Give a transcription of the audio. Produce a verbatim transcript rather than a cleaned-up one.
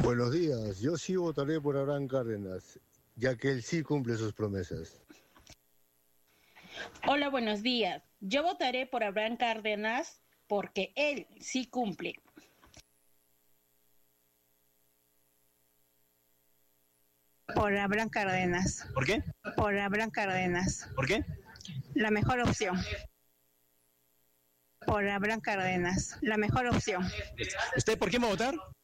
Buenos días, yo sí votaré por Abraham Cárdenas, ya que él sí cumple sus promesas. Hola, buenos días. Yo votaré por Abraham Cárdenas porque él sí cumple. Por Abraham Cárdenas. ¿Por qué? Por Abraham Cárdenas. ¿Por qué? La mejor opción. Por Abraham Cárdenas. La mejor opción. ¿Usted por qué va a votar?